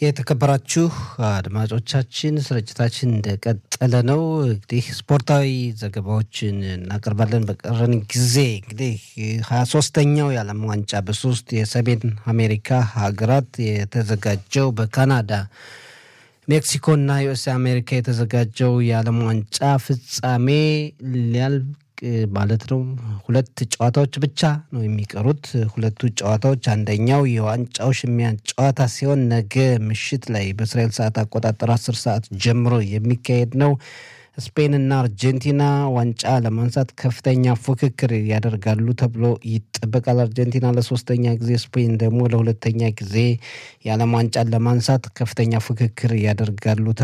የተከበራችሁ አድማጮቻችን ስርጭታችን እንደቀጠለ ነው። እንግዲህ ስፖርታዊ ዘገባዎችን እናቀርባለን። በቀረን ጊዜ እንግዲህ 23ኛው የዓለም ዋንጫ በሶስት የሰሜን አሜሪካ ሀገራት የተዘጋጀው በካናዳ ሜክሲኮና ዩኤስ አሜሪካ የተዘጋጀው የዓለም ዋንጫ ፍጻሜ ሊያልቅ ማለት ነው። ሁለት ጨዋታዎች ብቻ ነው የሚቀሩት። ሁለቱ ጨዋታዎች አንደኛው የዋንጫው ሽሚያ ጨዋታ ሲሆን ነገ ምሽት ላይ በእስራኤል ሰዓት አቆጣጠር 10 ሰዓት ጀምሮ የሚካሄድ ነው። ስፔን እና አርጀንቲና ዋንጫ ለማንሳት ከፍተኛ ፉክክር ያደርጋሉ ተብሎ ይጠበቃል። አርጀንቲና ለሶስተኛ ጊዜ፣ ስፔን ደግሞ ለሁለተኛ ጊዜ የዓለም ዋንጫን ለማንሳት ከፍተኛ ፉክክር ያደርጋሉ